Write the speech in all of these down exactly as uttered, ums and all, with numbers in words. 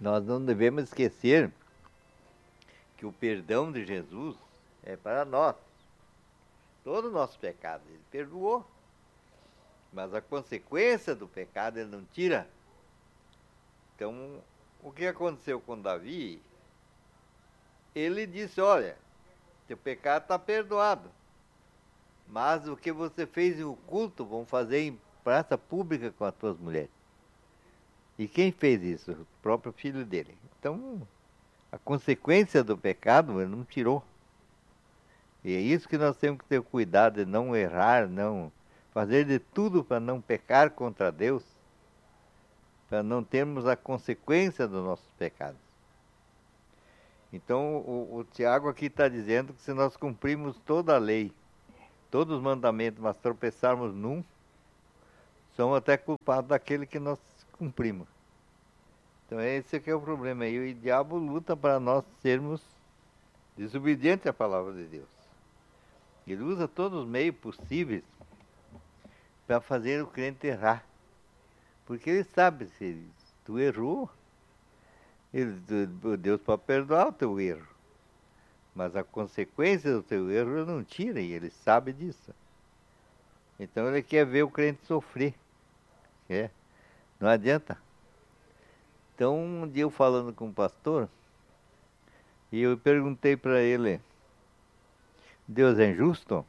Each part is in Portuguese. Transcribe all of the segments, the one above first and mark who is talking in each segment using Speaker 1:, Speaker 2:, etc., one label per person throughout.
Speaker 1: nós não devemos esquecer que o perdão de Jesus é para nós. Todo o nosso pecado, ele perdoou. Mas a consequência do pecado ele não tira. Então, o que aconteceu com Davi? Ele disse, olha, teu pecado está perdoado. Mas o que você fez em oculto, vão fazer em praça pública com as tuas mulheres. E quem fez isso? O próprio filho dele. Então, a consequência do pecado ele não tirou. E é isso que nós temos que ter cuidado de não errar, não fazer de tudo para não pecar contra Deus, para não termos a consequência dos nossos pecados. Então, o, o Tiago aqui está dizendo que se nós cumprirmos toda a lei, todos os mandamentos, mas tropeçarmos num, somos até culpados daquele que nós cumprimos. Então, esse que é o problema. E o diabo luta para nós sermos desobedientes à palavra de Deus. Ele usa todos os meios possíveis para fazer o crente errar. Porque ele sabe, se tu errou, ele, Deus pode perdoar o teu erro. Mas a consequência do teu erro ele não tira, e ele sabe disso. Então ele quer ver o crente sofrer. É, não adianta. Então um dia eu falando com o pastor, e eu perguntei para ele, Deus é injusto?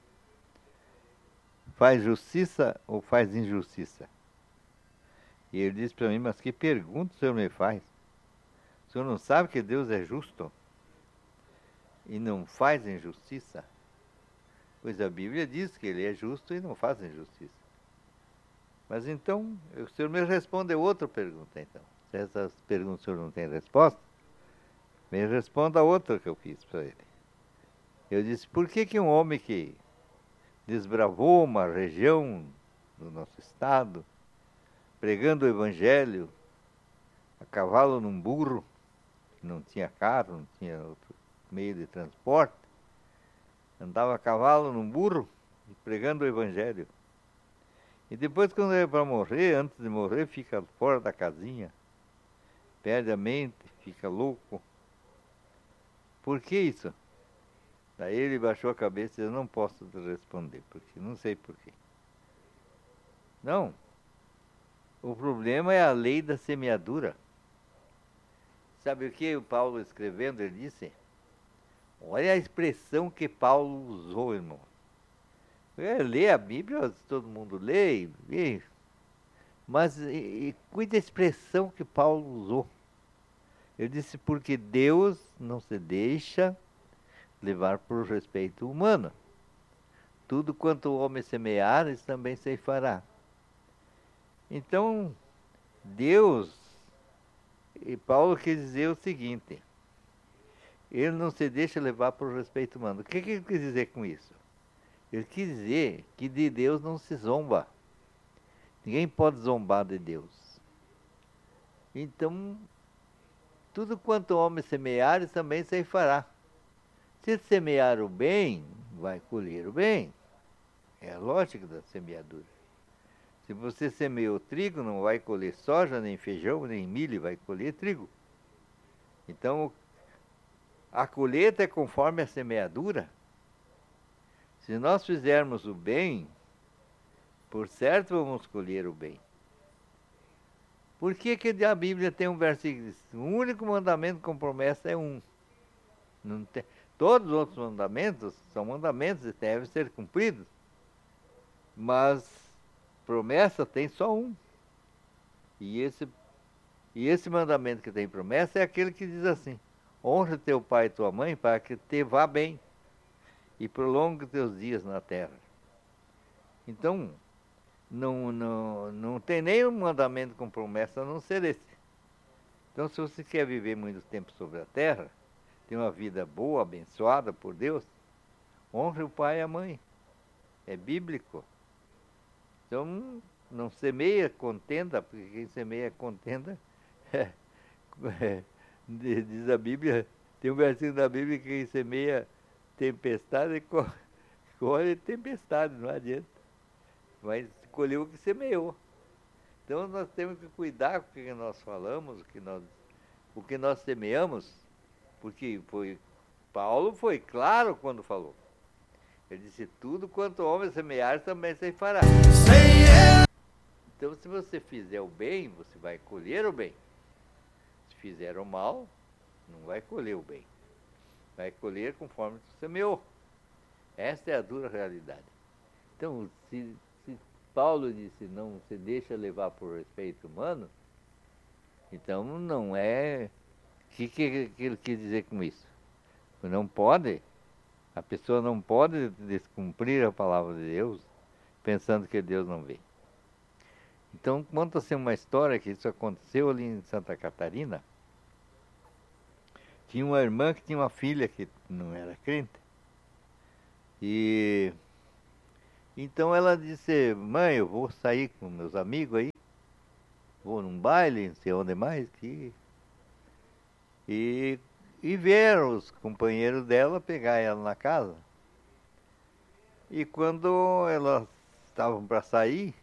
Speaker 1: Faz justiça ou faz injustiça? E ele disse para mim, mas que pergunta o senhor me faz? O senhor não sabe que Deus é justo? E não faz injustiça? Pois a Bíblia diz que ele é justo e não faz injustiça. Mas então, o senhor me responde outra pergunta então. Se essas perguntas o senhor não tem resposta, me responda a outra que eu fiz para ele. Eu disse, por que que um homem que desbravou uma região do nosso estado, pregando o evangelho, a cavalo num burro, não tinha carro, não tinha outro meio de transporte, andava a cavalo num burro, pregando o evangelho. E depois, quando é para morrer, antes de morrer, fica fora da casinha, perde a mente, fica louco. Por que isso? Daí ele baixou a cabeça e eu não posso te responder, porque não sei por quê. Não. O problema é a lei da semeadura. Sabe o que o Paulo escrevendo, ele disse? Olha a expressão que Paulo usou, irmão. É, lê a Bíblia, todo mundo lê, lê. Mas e, e, cuida da expressão que Paulo usou. Ele disse, porque Deus não se deixa levar por respeito humano. Tudo quanto o homem semear, isso também se fará. Então, Deus, e Paulo quis dizer o seguinte, ele não se deixa levar por respeito humano. O que, que ele quis dizer com isso? Ele quis dizer que de Deus não se zomba. Ninguém pode zombar de Deus. Então, tudo quanto o homem semear, isso também se fará. Se semear o bem, vai colher o bem. É a lógica da semeadura. Se você semeou trigo, não vai colher soja, nem feijão, nem milho, vai colher trigo. Então, a colheita é conforme a semeadura. Se nós fizermos o bem, por certo vamos colher o bem. Por que que a Bíblia tem um versículo que diz, o único mandamento com promessa é um? Não tem, todos os outros mandamentos são mandamentos e devem ser cumpridos. Mas promessa tem só um. E esse, e esse mandamento que tem promessa é aquele que diz assim, honra teu pai e tua mãe para que te vá bem e prolongue teus dias na terra. Então, não, não, não tem nenhum mandamento com promessa a não ser esse. Então, se você quer viver muito tempo sobre a terra, ter uma vida boa, abençoada por Deus, honre o pai e a mãe. É bíblico. Então, não semeia contenda, porque quem semeia contenda, é, é, diz a Bíblia, tem um versículo da Bíblia que quem semeia tempestade, colhe tempestade, não adianta. Mas colheu o que semeou. Então nós temos que cuidar com o que nós falamos, o que nós o que nós semeamos, porque foi, Paulo foi claro quando falou. Ele disse, tudo quanto homem semear também se fará. Então, se você fizer o bem, você vai colher o bem. Se fizer o mal, não vai colher o bem. Vai colher conforme você semeou. Esta é a dura realidade. Então, se, se Paulo disse, não se deixa levar por respeito humano, então não é... O que, que, que ele quis dizer com isso? Não pode, a pessoa não pode descumprir a palavra de Deus pensando que Deus não vê. Então, conta-se uma história que isso aconteceu ali em Santa Catarina. Tinha uma irmã que tinha uma filha que não era crente. E então ela disse, mãe, eu vou sair com meus amigos aí, vou num baile, não sei onde mais, que... E, e vieram os companheiros dela pegar ela na casa. E quando elas estavam para sair,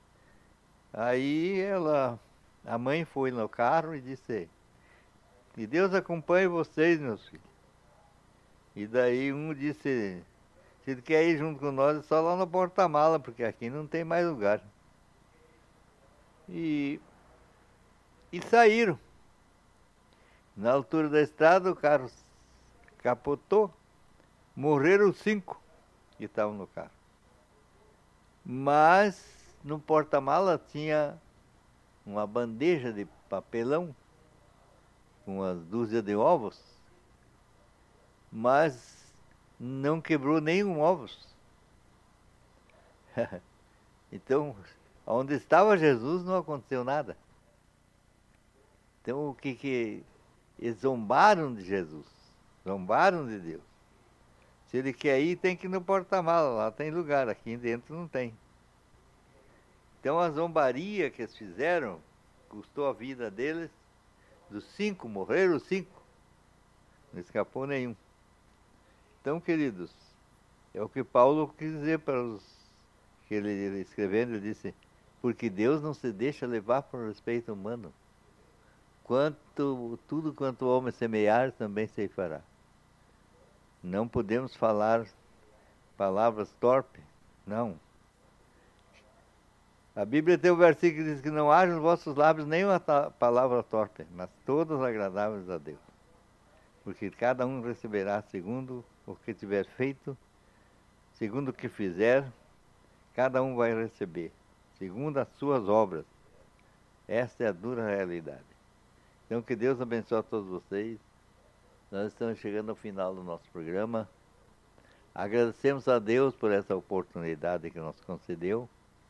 Speaker 1: aí ela, a mãe foi no carro e disse, que Deus acompanhe vocês, meus filhos. E daí um disse, se ele quer ir junto com nós, é só lá no porta-mala, porque aqui não tem mais lugar. E, e saíram. Na altura da estrada, o carro capotou, morreram cinco que estavam no carro. Mas no porta-mala tinha uma bandeja de papelão com umas dúzias de ovos, mas não quebrou nenhum ovos. Então, onde estava Jesus não aconteceu nada. Então, o que que... Eles zombaram de Jesus, zombaram de Deus. Se ele quer ir, tem que ir no porta-mala, lá tem lugar, aqui dentro não tem. Então a zombaria que eles fizeram custou a vida deles. Dos cinco, morreram os cinco. Não escapou nenhum. Então, queridos, é o que Paulo quis dizer para os que ele, ele escrevendo, ele disse, porque Deus não se deixa levar por respeito humano. Quanto, tudo quanto o homem semear, também se fará. Não podemos falar palavras torpes, não. A Bíblia tem um versículo que diz que não haja nos vossos lábios nenhuma palavra torpe, mas todas agradáveis a Deus. Porque cada um receberá segundo o que tiver feito, segundo o que fizer, cada um vai receber, segundo as suas obras. Esta é a dura realidade. Então, que Deus abençoe a todos vocês. Nós estamos chegando ao final do nosso programa. Agradecemos a Deus por essa oportunidade que nos concedeu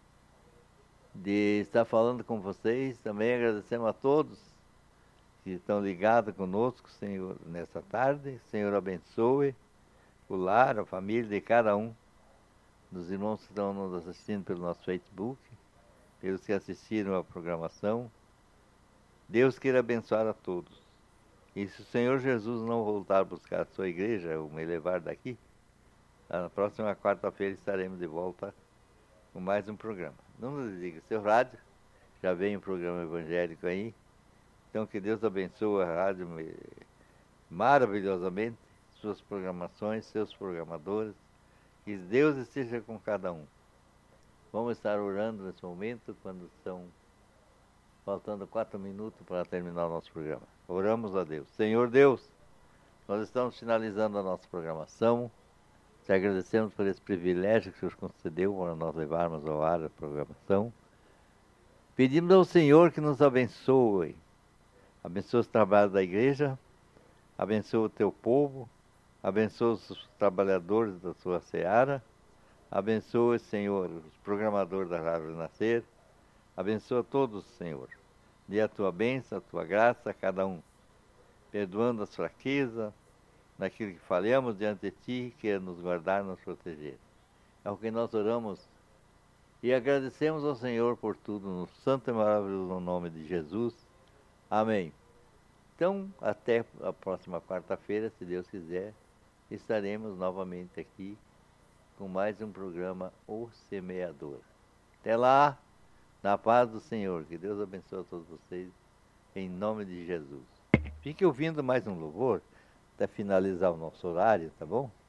Speaker 1: de estar falando com vocês. Também agradecemos a todos que estão ligados conosco, Senhor, nessa tarde. Senhor, abençoe o lar, a família de cada um dos irmãos que estão nos assistindo pelo nosso Facebook, pelos que assistiram a programação. Deus queira abençoar a todos. E se o Senhor Jesus não voltar a buscar a sua igreja, ou me levar daqui, na próxima quarta-feira estaremos de volta com mais um programa. Não nos desligue seu rádio, já vem um programa evangélico aí. Então que Deus abençoe a rádio maravilhosamente, suas programações, seus programadores. Que Deus esteja com cada um. Vamos estar orando nesse momento, quando são faltando quatro minutos para terminar o nosso programa. Oramos a Deus. Senhor Deus, nós estamos finalizando a nossa programação. Te agradecemos por esse privilégio que o Senhor concedeu para nós levarmos ao ar a programação. Pedimos ao Senhor que nos abençoe. Abençoe os trabalhos da igreja, abençoe o teu povo, abençoe os trabalhadores da sua seara, abençoe, Senhor, os programadores da Rádio Renascer, abençoa todos, Senhor. Dê a tua bênção, a tua graça a cada um, perdoando as fraquezas, naquilo que falhamos diante de Ti, queira nos guardar, nos proteger. É o que nós oramos e agradecemos ao Senhor por tudo, no santo e maravilhoso nome de Jesus. Amém. Então, até a próxima quarta-feira, se Deus quiser, estaremos novamente aqui com mais um programa O Semeador. Até lá, na paz do Senhor. Que Deus abençoe a todos vocês, em nome de Jesus. Fique ouvindo mais um louvor, até finalizar o nosso horário, tá bom?